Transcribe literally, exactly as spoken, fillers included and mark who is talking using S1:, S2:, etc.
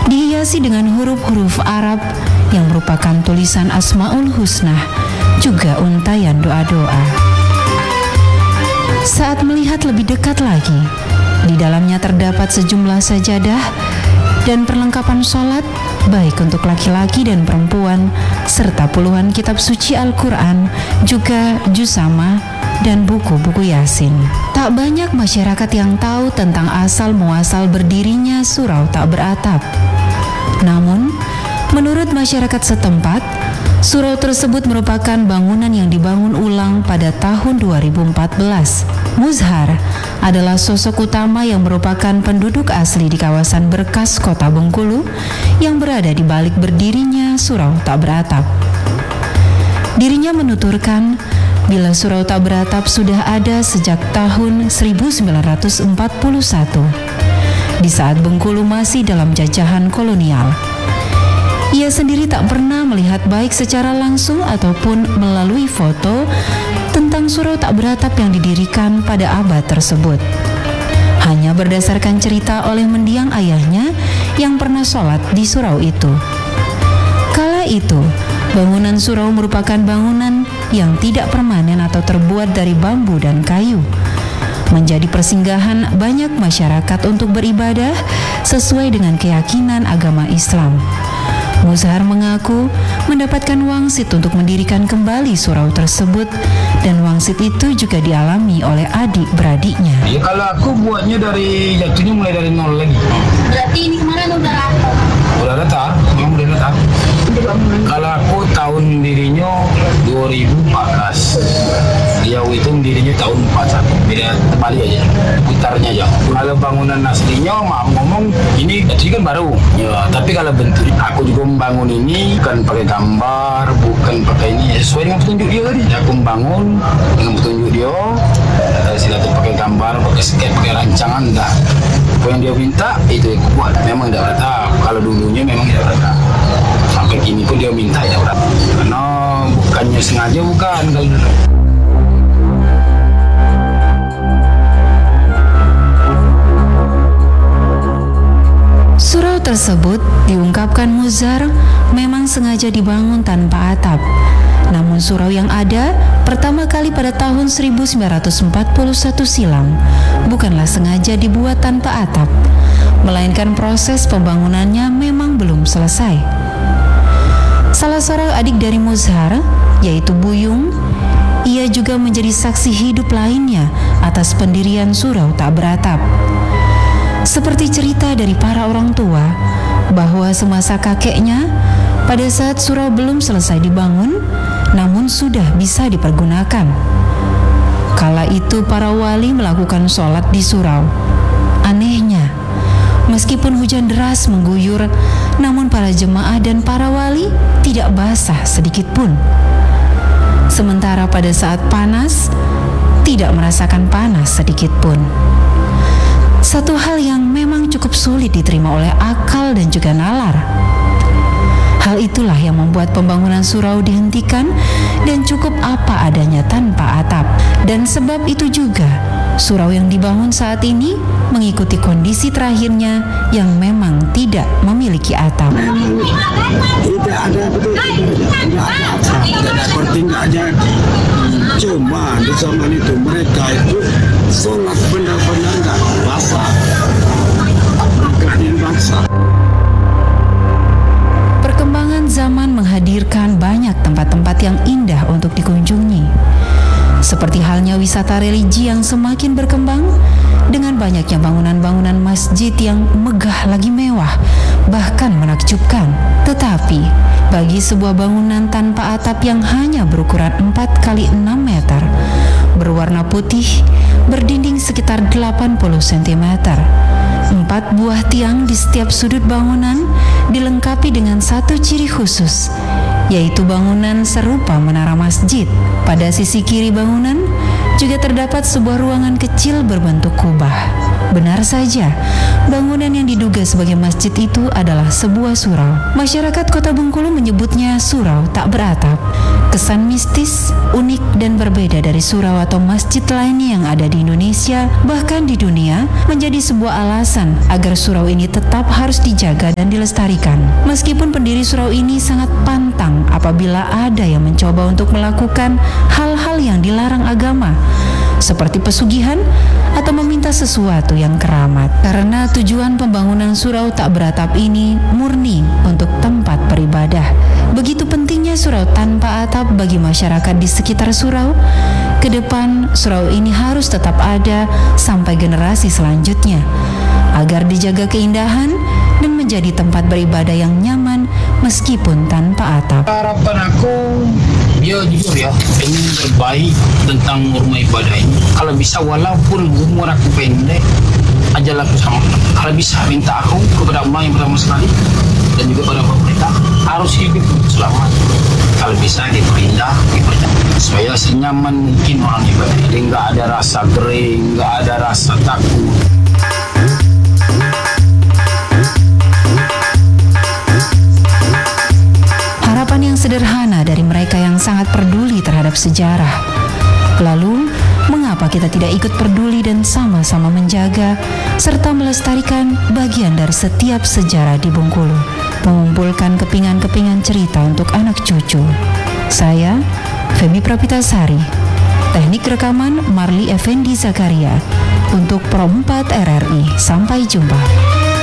S1: dihiasi dengan huruf-huruf Arab yang merupakan tulisan Asmaul Husna, juga untayan doa-doa. Saat melihat lebih dekat lagi, di dalamnya terdapat sejumlah sajadah dan perlengkapan sholat, baik untuk laki-laki dan perempuan, serta puluhan kitab suci Al-Quran, juga jusama dan buku-buku Yasin. Tak banyak masyarakat yang tahu tentang asal-muasal berdirinya surau tak beratap. Namun, menurut masyarakat setempat, surau tersebut merupakan bangunan yang dibangun ulang pada tahun dua ribu empat belas. Muzhar adalah sosok utama yang merupakan penduduk asli di kawasan Berkas, Kota Bengkulu, yang berada di balik berdirinya surau tak beratap. Dirinya menuturkan, bila surau tak beratap sudah ada sejak tahun seribu sembilan ratus empat puluh satu, di saat Bengkulu masih dalam jajahan kolonial. Ia sendiri tak pernah melihat baik secara langsung ataupun melalui foto tentang surau tak beratap yang didirikan pada abad tersebut. Hanya berdasarkan cerita oleh mendiang ayahnya yang pernah sholat di surau itu. Kala itu, bangunan surau merupakan bangunan yang tidak permanen atau terbuat dari bambu dan kayu, menjadi persinggahan banyak masyarakat untuk beribadah sesuai dengan keyakinan agama Islam. Muzhar mengaku mendapatkan wangsit untuk mendirikan kembali surau tersebut, dan wangsit itu juga dialami oleh adik-beradiknya.
S2: Ya, kalau aku buatnya dari jatuhnya mulai dari nol lagi.
S3: Berarti ini kemarin udah rata?
S2: Udah rata, memang udah rata. Kalau aku tahun dirinya dua ribu empat belas. Dia itu dirinya tahun empat puluh satu. Beda terbalik aja, putarnya aja. Kalau bangunan aslinya, maaf ngomong, ini jatuhnya kan baru. Ya, tapi kalau bentuk, aku juga membangun ini bukan pakai gambar, bukan pakai ini, sesuai dengan petunjuk dia tadi. Aku membangun dengan petunjuk dia, eh, sila tu pakai gambar, pakai sket, pakai rancangan, dah. Apa yang dia minta, itu yang aku buat. Memang tidak rata. Kalau dulunya memang tidak rata. Sampai kini pun dia minta tidak rata. Karena bukannya sengaja, bukan kalau dulu.
S1: Surau tersebut, diungkapkan Muzhar, memang sengaja dibangun tanpa atap. Namun surau yang ada pertama kali pada tahun seribu sembilan ratus empat puluh satu silam bukanlah sengaja dibuat tanpa atap, melainkan proses pembangunannya memang belum selesai. Salah seorang adik dari Muzhar, yaitu Buyung, ia juga menjadi saksi hidup lainnya atas pendirian surau tak beratap. Seperti cerita dari para orang tua, bahwa semasa kakeknya, pada saat surau belum selesai dibangun, namun sudah bisa dipergunakan. Kala itu para wali melakukan sholat di surau. Anehnya, meskipun hujan deras mengguyur, namun para jemaah dan para wali tidak basah sedikit pun. Sementara pada saat panas, tidak merasakan panas sedikit pun. Satu hal yang memang cukup sulit diterima oleh akal dan juga nalar. Hal itulah yang membuat pembangunan surau dihentikan dan cukup apa adanya tanpa atap. Dan sebab itu juga, surau yang dibangun saat ini mengikuti kondisi terakhirnya yang memang tidak memiliki atap.
S4: Tidak ada betul, tidak ada atap, tidak ada korting, tidak ada. Cuma di zaman itu mereka itu sholat benar-benar nggak basah, keadaan basah.
S1: Perkembangan zaman menghadirkan banyak tempat-tempat yang indah untuk dikunjungi. Seperti halnya wisata religi yang semakin berkembang dengan banyaknya bangunan-bangunan masjid yang megah lagi mewah, bahkan menakjubkan. Tetapi bagi sebuah bangunan tanpa atap yang hanya berukuran empat kali enam meter, berwarna putih, berdinding sekitar delapan puluh sentimeter, empat buah tiang di setiap sudut bangunan dilengkapi dengan satu ciri khusus, yaitu bangunan serupa menara masjid. Pada sisi kiri bangunan juga terdapat sebuah ruangan kecil berbentuk kubah. Benar saja, bangunan yang diduga sebagai masjid itu adalah sebuah surau. Masyarakat Kota Bengkulu menyebutnya surau tak beratap. Kesan mistis, unik dan berbeda dari surau atau masjid lainnya yang ada di Indonesia, bahkan di dunia, menjadi sebuah alasan agar surau ini tetap harus dijaga dan dilestarikan. Meskipun pendiri surau ini sangat pantang apabila ada yang mencoba untuk melakukan hal-hal yang dilarang agama, seperti pesugihan atau meminta sesuatu yang keramat. Karena tujuan pembangunan surau tak beratap ini murni untuk tempat beribadah. Begitu pentingnya surau tanpa atap bagi masyarakat di sekitar surau. Ke depan, surau ini harus tetap ada sampai generasi selanjutnya, agar dijaga keindahan dan menjadi tempat beribadah yang nyaman meskipun tanpa atap.
S2: Harapan aku, ya jujur ya, ingin terbaik tentang rumah ibadah ini. Kalau bisa walaupun umur aku pendek, ajalah aku sama. Kalau bisa minta aku kepada Allah yang pertama sekali dan juga pada pemerintah harus hidup selamat. Kalau bisa diperindah, dipercepat supaya senyaman mungkin orang ibadah. Jadi nggak ada rasa gering, nggak ada rasa takut.
S1: Harapan yang sederhana dari mereka yang sangat peduli terhadap sejarah. Lalu, mengapa kita tidak ikut peduli dan sama-sama menjaga serta melestarikan bagian dari setiap sejarah di Bengkulu, mengumpulkan kepingan-kepingan cerita untuk anak cucu. Saya, Feby Prapitasari, teknik rekaman Marli Effendi Zakaria, untuk Pro empat R R I. Sampai jumpa.